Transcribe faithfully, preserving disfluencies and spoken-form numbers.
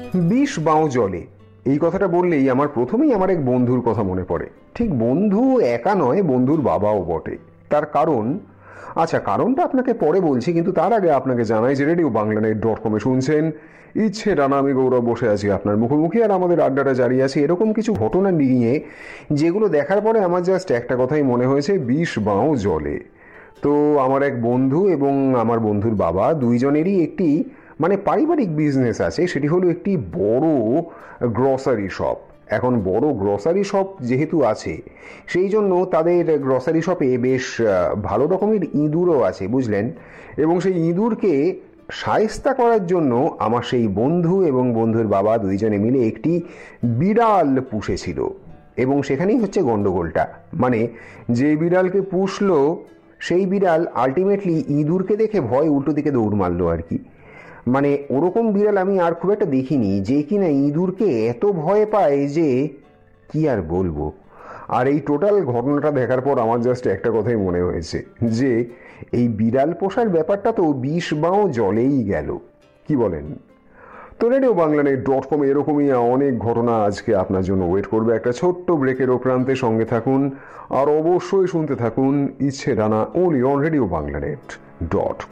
বিষ বাও জলে, এই কথাটা বললেই আমার প্রথমেই আমার এক বন্ধুর কথা মনে পড়ে। ঠিক বন্ধু একা নয়, বন্ধুর বাবাও বটে। তার কারণ, আচ্ছা কারণটা আপনাকে পরে বলছি, কিন্তু তার আগে আপনাকে জানাই যে রেডিও বাংলানেট ডট কমে শুনছেন ইচ্ছে ডানা, আমি গৌরব বসে আছি আপনার মুখোমুখি, আর আমাদের আড্ডাটা জারি আছে এরকম কিছু ঘটনা নিয়ে, যেগুলো দেখার পরে আমার জাস্ট একটা কথাই মনে হয়েছে, বিষ বাও জলে। তো আমার এক বন্ধু এবং আমার বন্ধুর বাবা দুইজনেরই একটি মানে পারিবারিক বিজনেস আছে, সেটি হলো একটি বড় গ্রসারি শপ। এখন বড় গ্রসারি শপ যেহেতু আছে, সেই জন্য তাদের গ্রসারি শপে বেশ ভালো রকমের ইঁদুরও আছে, বুঝলেন। এবং সেই ইঁদুরকে শায়েস্তা করার জন্য আমার সেই বন্ধু এবং বন্ধুর বাবা দুইজনে মিলে একটি বিড়াল পুষেছিল। এবং সেখানেই হচ্ছে গন্ডগোলটা, মানে যে বিড়ালকে পুষলো সেই বিড়াল আলটিমেটলি ইঁদুরকে দেখে ভয় উল্টো দিকে দৌড় মারলো আর কি। মানে ওরকম বিড়াল আমি আর খুব একটা দেখিনি, যে কিনা ইঁদুরকে এত ভয় পায় যে কি আর বলবো। আর এই টোটাল ঘটনাটা দেখার পর আমার জাস্ট একটা কথাই মনে হয়েছে, যে এই বিড়াল পোষার ব্যাপারটা তো বিষ বাও জলেই গেল, কি বলেন? তো রেডিও বাংলানেট ডট কম এরকমই অনেক ঘটনা আজকে আপনার জন্য ওয়েট করবে। একটা ছোট্ট ব্রেকের প্রান্তে সঙ্গে থাকুন, আর অবশ্যই শুনতে থাকুন ইচ্ছে ডানা, ওনলি অন রেডিও বাংলানেট ডট